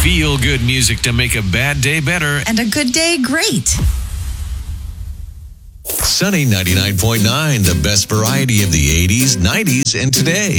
Feel good music to make a bad day better. And a good day great. Sunny 99.9, the best variety of the 80s, 90s, and today.